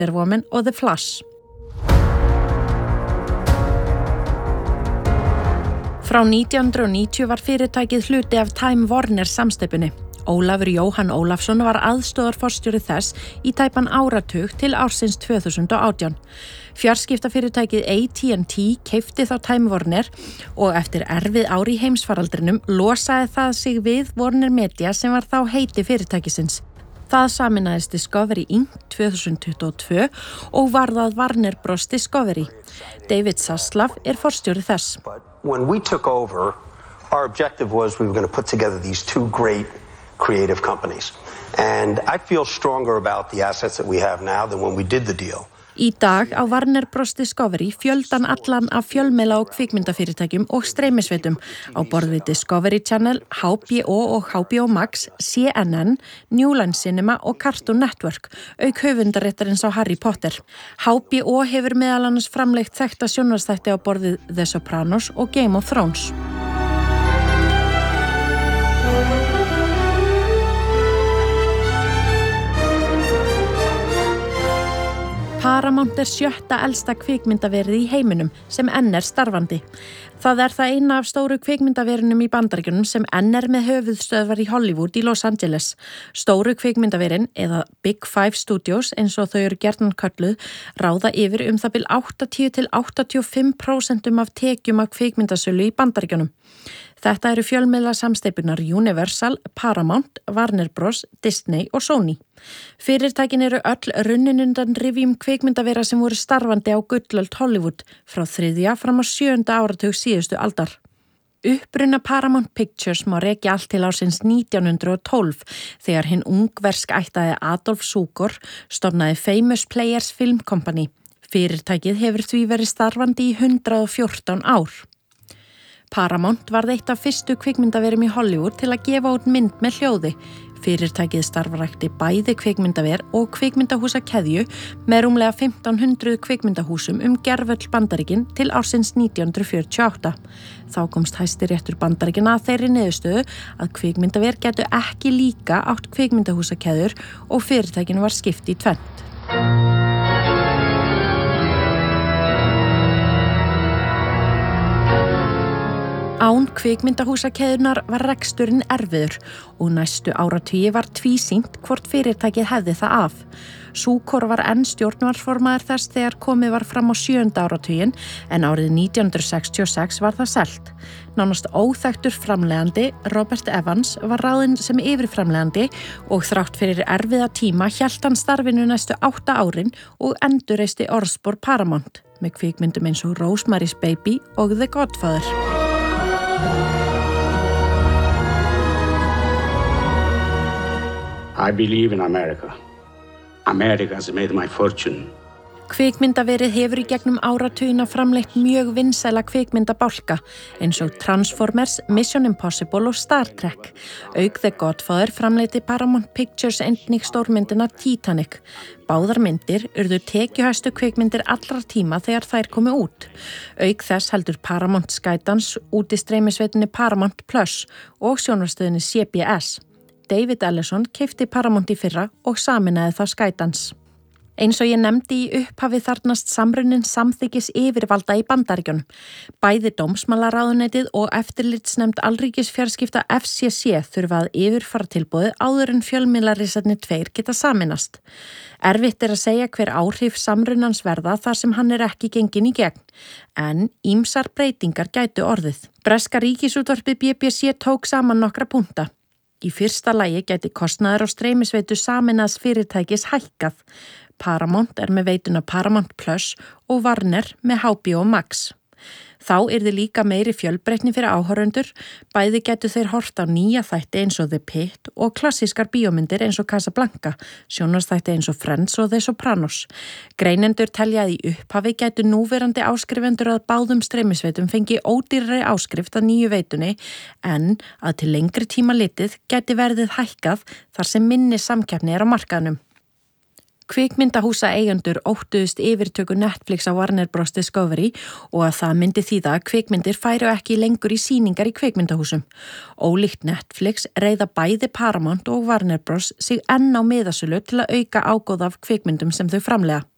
Wonder Woman og The Flash. Frá 1990 var fyrirtækið hluti af Time Warner samsteypunni. Ólafur Jóhann Ólafsson var aðstoðarforstjóri þess í tæpan áratug til ársins 2018. Fjarskiptafyrirtækið AT&T keypti þá Time Warner og eftir erfið ár í heimsfaraldrinum losaði það sig við Warner Media sem var þá heiti fyrirtækisins. Það sameinaðist Discovery Inc. 2022 og varðað Warner Bros. Discovery. David Zaslav forstjóri þess. When we took over, our objective was we were going to put together these two great creative companies. And I feel stronger about the assets that we have now than when we did the deal. Í dag á Warner Bros. Discovery fjöldan allan af fjölmiðla og kvikmyndafyrirtækjum og streymisveitum á borð við Discovery Channel, HBO og HBO Max, CNN, New Line Cinema og Cartoon Network, auk höfundarréttarins á Harry Potter. HBO hefur meðal annars framleitt þekkta sjónvarpsþætti á borð við The Sopranos og Game of Thrones. Paramount 7. elsta kvikmyndaverið í heiminum sem enn starfandi. Það það eina af stóru kvikmyndaverinum í Bandaríkjunum sem enn með höfuðstöðvar í Hollywood í Los Angeles. Stóru kvikmyndaverin, eða Big Five Studios eins og þau eru gjarnan kölluð, ráða yfir það bil 80–85% af tekjum af kvikmyndasölu í Bandaríkjunum. Þetta eru fjölmiðla samsteypunar Universal, Paramount, Warner Bros., Disney og Sony. Fyrirtækin eru öll runnin undan rifjum kvikmyndavera sem voru starfandi á gullöld Hollywood frá 3. fram á 7. áratug síðustu aldar. Uppruna Paramount Pictures má rekja allt til ársins 1912 þegar hinn ungversk ættaði Adolf Zukor stofnaði Famous Players Film Company. Fyrirtækið hefur því verið starfandi í 114 ár. Paramount varð eitt af fyrstu kvikmyndaverum í Hollywood til að gefa út mynd með hljóði. Fyrirtækið starfrækti bæði kvikmyndaver og kvikmyndahúsakeðju með rúmlega 1500 kvikmyndahúsum gervöll Bandaríkin til ársins 1948. Þá komst Hæstiréttur Bandaríkjanna að þeirri niðurstöðu að kvikmyndaver gætu ekki líka átt kvikmyndahúsakeðjur og fyrirtækinu var skipt í tvennt. Án kvikmyndahúsakeðjunnar var reksturinn erfiður og næstu áratugi var tvísýnt hvort fyrirtækið hefði það af. Zukor var enn stjórnarformaður þess þegar komið var fram á 7. áratuginn en árið 1966 var það selt. Nánast óþekktur framleiðandi, Robert Evans, var ráðinn sem yfirframleiðandi og þrátt fyrir erfiða tíma hélt hann starfinu næstu 8 árin og endurreisti orðspor Paramount með kvikmyndum eins og Rosemary's Baby og The Godfather. I believe in America. America has made my fortune. Kvikmyndaverið hefur í gegnum áratugina framleitt mjög vinsæla kvikmyndabálka eins og Transformers, Mission Impossible og Star Trek. Auk The Godfather framleitti Paramount Pictures einnig stórmyndina Titanic. Báðar myndir urðu tekjuhæstu kvikmyndir allra tíma þegar þær komu út. Auk þess heldur Paramount Skydance út í streymisveitinni Paramount Plus og sjónvarpsstöðinni CBS. David Ellison keypti Paramount í fyrra og sameinaði þá Skydance. Eins og ég nefndi í upphafi þarnast samrunnin samþykkis yfirvalda í Bandaríkjunum. Bæði dómsmálaráðuneytið og eftirlitsnefnd alríkisfjarskipta FCC þurfa að yfirfara tilboðið áður en fjölmiðlarisarnir 2 geta sameinast. Erfitt að segja hver áhrif samrunnans verða þar sem hann ekki genginn í gegn, en ýmsar breytingar gætu orðið. Breska ríkisútvarpið BBC tók saman nokkra punkta. Í fyrsta lagi gæti kostnaður á streymisveitu sameinaðs fyrirtækis hækkað. Paramount með veituna Paramount Plus og Warner með HBO Max. Þá yrði líka meiri fjölbreytni fyrir áhorfendur, bæði gætu þeir horft á nýja þætti eins og The Pitt og klassískar bíómyndir eins og Casablanca, sjónvarpsþætti eins og Friends og The Sopranos. Greinendur telja að í upphafi gætu núverandi áskrifendur að báðum streymisveitum fengi ódýrari áskrift að nýju veitunni en að til lengri tíma litið gæti verðið hækkað þar sem minni samkeppni á markaðnum. Kvikmyndahúsa eigendur óttuðust yfirtöku Netflix á Warner Bros. Discovery og að það myndi þýða að kvikmyndir færu ekki lengur í sýningar í kvikmyndahúsum. Ólíkt Netflix reiða bæði Paramount og Warner Bros. Sig enn á miðasölu til að auka ágóð af kvikmyndum sem þau framleiða.